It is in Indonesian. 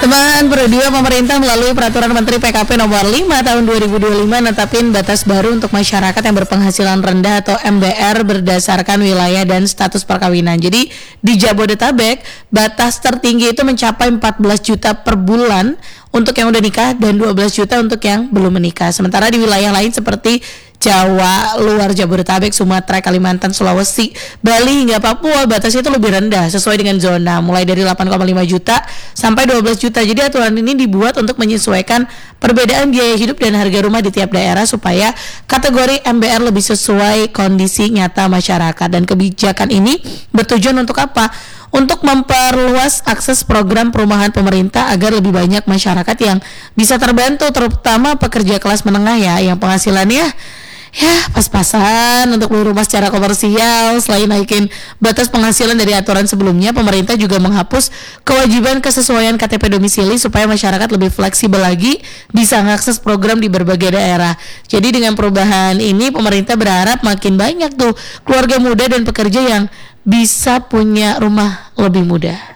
Teman berdua, pemerintah melalui Peraturan Menteri PKP Nomor 5 Tahun 2025 netapin batas baru untuk masyarakat yang berpenghasilan rendah atau MBR berdasarkan wilayah dan status perkawinan. Jadi di Jabodetabek batas tertinggi itu mencapai 14 juta per bulan untuk yang udah nikah dan 12 juta untuk yang belum menikah. Sementara di wilayah lain seperti Jawa, luar Jabodetabek, Sumatera, Kalimantan, Sulawesi, Bali hingga Papua batasnya itu lebih rendah sesuai dengan zona, mulai dari 8,5 juta sampai 12 juta. Jadi aturan ini dibuat untuk menyesuaikan perbedaan biaya hidup dan harga rumah di tiap daerah supaya kategori MBR lebih sesuai kondisi nyata masyarakat. Dan kebijakan ini bertujuan untuk apa? Untuk memperluas akses program perumahan pemerintah agar lebih banyak masyarakat yang bisa terbantu, terutama pekerja kelas menengah yang penghasilannya pas-pasan untuk beli rumah secara komersial. Selain naikin batas penghasilan dari aturan sebelumnya, pemerintah juga menghapus kewajiban kesesuaian KTP domisili supaya masyarakat lebih fleksibel lagi bisa mengakses program di berbagai daerah. Jadi dengan perubahan ini pemerintah berharap makin banyak tuh keluarga muda dan pekerja yang bisa punya rumah lebih mudah.